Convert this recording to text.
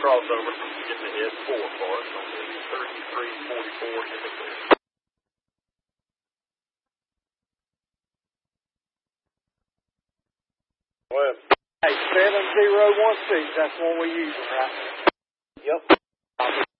crossover in the S4 for us on the 3344 in the clear. Well, hey, 7016, that's the one we use, right? yep.